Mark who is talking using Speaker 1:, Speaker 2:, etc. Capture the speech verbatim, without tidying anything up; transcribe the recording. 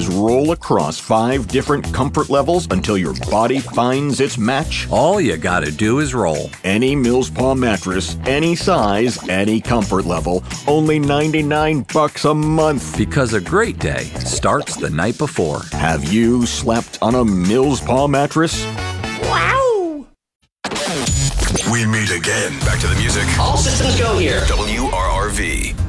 Speaker 1: is roll across five different comfort levels until your body finds its match?
Speaker 2: All you gotta do is roll.
Speaker 1: Any Mills Paw mattress, any size, any comfort level, only ninety-nine bucks a month.
Speaker 2: Because a great day starts the night before.
Speaker 1: Have you slept on a Mills Paw mattress?
Speaker 3: Wow!
Speaker 4: We meet again. Back to the music.
Speaker 3: All systems go here.
Speaker 4: W R R V.